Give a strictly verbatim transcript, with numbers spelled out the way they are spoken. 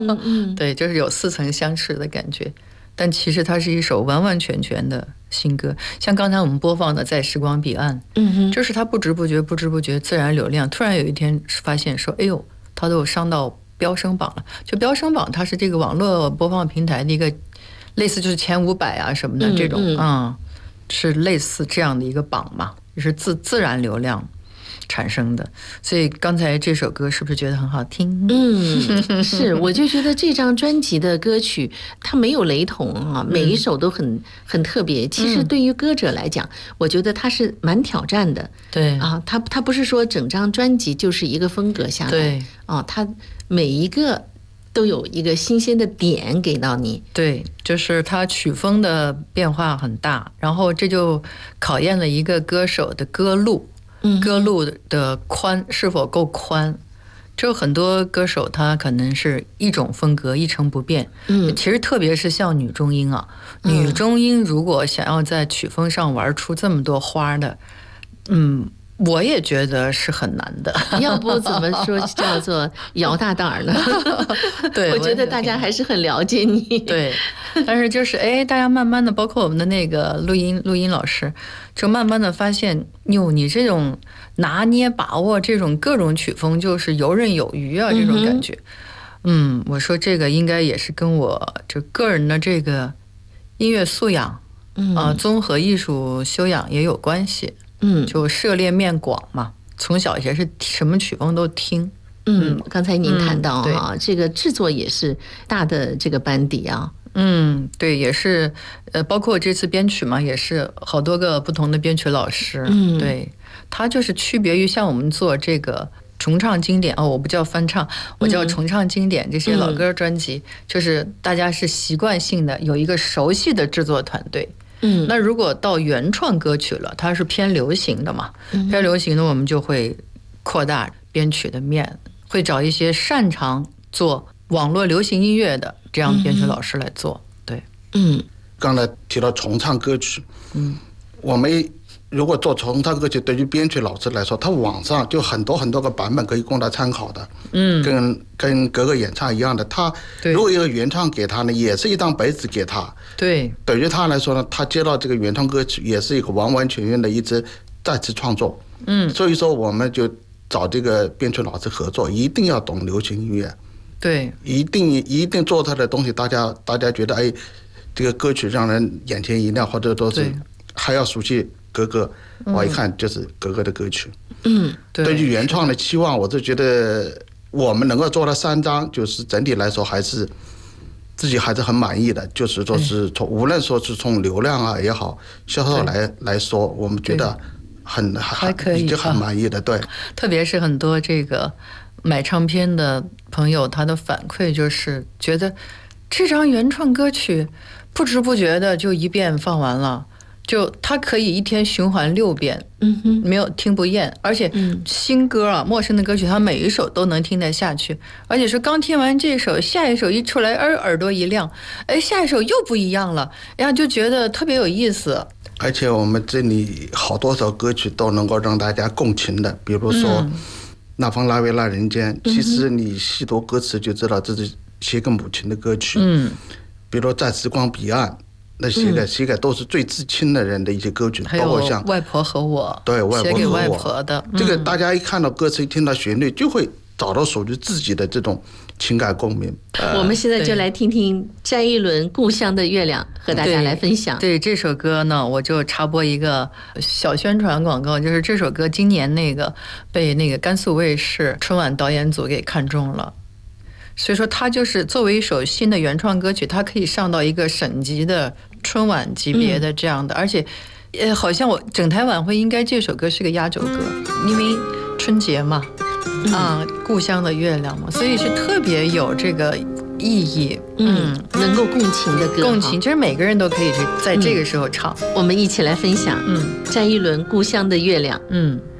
嗯嗯， 对，就是有似曾相识的感觉。但其实它是一首完完全全的新歌，像刚才我们播放的《在时光彼岸》， 嗯哼， 就是它不知不觉、不知不觉、自然流量，突然有一天发现说，哎呦，它都上到飙升榜了。就飙升榜，它是这个网络播放平台的一个类似就是前五百啊什么的这种， 嗯嗯嗯，是类似这样的一个榜嘛，就是自自然流量产生的。所以刚才这首歌是不是觉得很好听？ 嗯，是，我就觉得这张专辑的歌曲它没有雷同啊，每一首都很很特别。其实对于歌者来讲，我觉得它是蛮挑战的。 对啊，它它不是说整张专辑就是一个风格下来， 对啊，它每一个都有一个新鲜的点给到你。 对，就是它曲风的变化很大，然后这就考验了一个歌手的歌路。歌路的宽是否够宽？就很多歌手他可能是一种风格一成不变。 嗯， 其实特别是像女中音啊， 嗯、 女中音如果想要在曲风上玩出这么多花的，嗯，我也觉得是很难的。 要不怎么说叫做摇大胆儿呢？ 对， 我觉得大家还是很了解你。 对，但是就是哎，大家慢慢的，包括我们的那个录音录音老师，就慢慢的发现，哟，你这种拿捏把握这种各种曲风，就是游刃有余啊，这种感觉。嗯, 嗯，我说这个应该也是跟我这个人的这个音乐素养， 嗯啊、呃，综合艺术修养也有关系。 嗯， 就涉猎面广嘛，从小也是什么曲风都听。 嗯，刚才您谈到嗯哈、啊，这个制作也是大的这个班底啊。 嗯，对，也是，呃，包括这次编曲嘛，也是好多个不同的编曲老师。 嗯， 对，它就是区别于像我们做这个重唱经典哦，我不叫翻唱，我叫重唱经典、嗯、这些老歌专辑，就是大家是习惯性的有一个熟悉的制作团队。 嗯， 那如果到原创歌曲了，它是偏流行的嘛，嗯、偏流行的我们就会扩大编曲的面，会找一些擅长做网络流行音乐的这样编曲老师来做。嗯、对， 嗯， 刚才提到重唱歌曲， 嗯， 我们如果做重唱歌曲，对于编曲老师来说，他网上就很多很多个版本可以供他参考的， 嗯， 跟跟各个演唱一样的。他如果一个原唱给他呢，也是一张白纸给他。 对， 对于他来说呢，他接到这个原创歌曲，也是一个完完全全的一支再次创作。 嗯， 所以说我们就找这个编曲老师合作，一定要懂流行音乐。 对， 一定一定做他的东西，大家大家觉得哎，这个歌曲让人眼前一亮，或者都是还要熟悉格格，我一看就是格格的歌曲。 嗯， 对。 对于原创的期望，我就觉得我们能够做到三张，就是整体来说还是自己还是很满意的。就是说是从无论说是从流量啊也好，销售来来说，我们觉得很还可以， 已经很满意的。对， 特别是很多这个买唱片的朋友，他的反馈就是觉得这张原创歌曲不知不觉的就一遍放完了，就他可以一天循环六遍， 嗯哼， 没有听不厌。而且新歌啊，陌生的歌曲，他每一首都能听得下去，而且是刚听完这首，下一首一出来，耳耳朵一亮，哎，下一首又不一样了，然后就觉得特别有意思。 而且我们这里好多首歌曲都能够让大家共情的，比如说。嗯那方拉维拉人间，其实你细读歌词就知道这是写给母亲的歌曲。 嗯， 比如在时光彼岸，那写给、嗯、写给都是最至亲的人的一些歌曲，包括像外婆和我， 对，外婆和我， 写给外婆的。 嗯、这个大家一看到歌词，一听到旋律，就会找到属于自己的这种情感共鸣。 呃、我们现在就来听听詹一伦《故乡的月亮》，和大家来分享。 对, 对这首歌呢，我就插播一个小宣传广告，就是这首歌今年那个被那个甘肃卫视春晚导演组给看中了，所以说它就是作为一首新的原创歌曲，它可以上到一个省级的春晚级别的这样的，嗯、而且呃，好像我整台晚会应该这首歌是个压轴歌，因为春节嘛。啊，故乡的月亮嘛，所以是特别有这个意义。 嗯，能够共情的歌， 共情，就是每个人都可以在这个时候唱。 嗯、我们一起来分享。 嗯， 詹一伦《故乡的月亮》。 嗯。